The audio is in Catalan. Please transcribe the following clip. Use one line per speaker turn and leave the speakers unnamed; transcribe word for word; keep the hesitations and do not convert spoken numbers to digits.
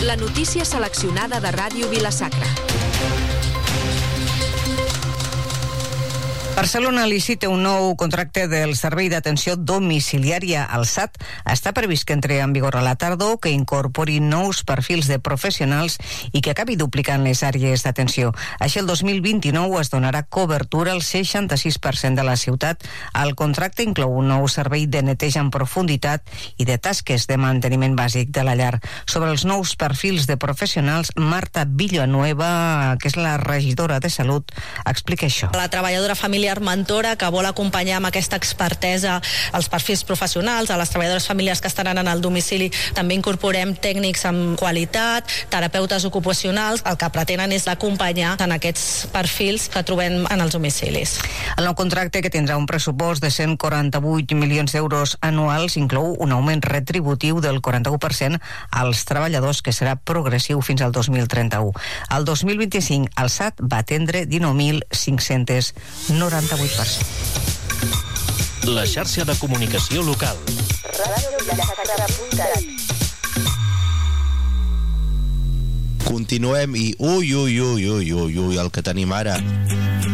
La notícia seleccionada de Ràdio Vila-sacra.
Barcelona licita un nou contracte del Servei d'Atenció Domiciliària, el S A T. Està previst que entre en vigor a la tardor, que incorpori nous perfils de professionals i que acabi duplicant les àrees d'atenció. Així, el dos mil vint-i-nou es donarà cobertura al seixanta-sis per cent de la ciutat. El contracte inclou un nou servei de neteja en profunditat i de tasques de manteniment bàsic de la llar. Sobre els nous perfils de professionals, Marta Villanueva, que és la regidora de Salut, explica això.
La treballadora familiar mentora que vol acompanyar amb aquesta expertesa els perfils professionals, a les treballadores familiars que estaran en el domicili. També incorporem tècnics amb qualitat, terapeutes ocupacionals. El que pretenen és acompanyar en aquests perfils que trobem en els domicilis.
El nou contracte, que tindrà un pressupost de cent quaranta-vuit milions d'euros anuals, inclou un augment retributiu del quaranta-u per cent als treballadors, que serà progressiu fins al dos mil trenta-u. El dos mil vint-i-cinc, el S A T va atendre dinou mil cinc-cents noranta-vuit persones.
La xarxa de comunicació local.
Continuem i ui, ui, ui, ui, ui, ui, el que tenim ara.